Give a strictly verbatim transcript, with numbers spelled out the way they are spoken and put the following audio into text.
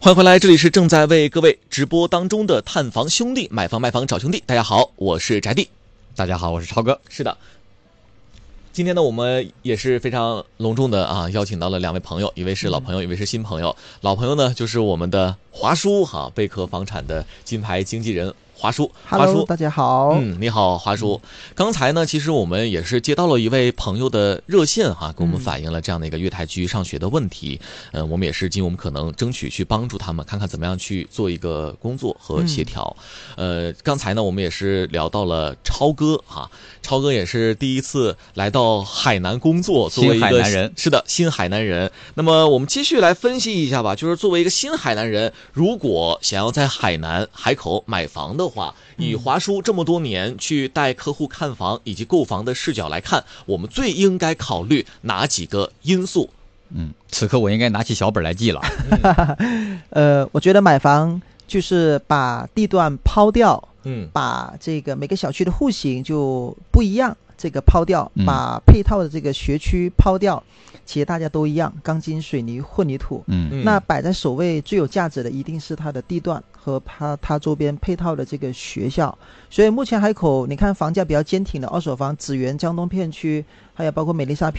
欢迎回来，这里是正在为各位直播当中的探房兄弟，买房卖房找兄弟。大家好，我是翟弟。 大家好，我是超哥。 是的，今天呢，我们也是非常隆重的啊，邀请到了两位朋友，一位是老朋友，一位是新朋友。老朋友呢，就是我们的华叔哈，贝壳房产的金牌经纪人。华叔 ，Hello， 大家好。 嗯，你好，华叔。刚才呢，其实我们也是接到了一位朋友的热线哈，给我们反映了这样的一个月台居上学的问题。嗯、呃，我们也是尽我们可能争取去帮助他们，看看怎么样去做一个工作和协调。嗯、呃，刚才呢，我们也是聊到了超哥哈，超哥也是第一次来到海南工作，作为一个新海南人， 是的，新海南人。那么我们继续来分析一下吧，就是作为一个新海南人，如果想要在海南海口买房的话，以华叔这么多年去带客户看房以及购房的视角来看，我们最应该考虑哪几个因素？ 嗯，此刻我应该拿起小本来记了。 嗯、呃，我觉得买房就是把地段抛掉， 嗯， 把这个每个小区的户型就不一样，这个抛掉， 嗯、 把配套的这个学区抛掉。其实大家都一样，钢筋水泥混凝土。 嗯， 那摆在首位最有价值的一定是它的地段和它它周边配套的这个学校。所以目前海口你看房价比较坚挺的二手房，紫园江东片区，还有包括美丽莎片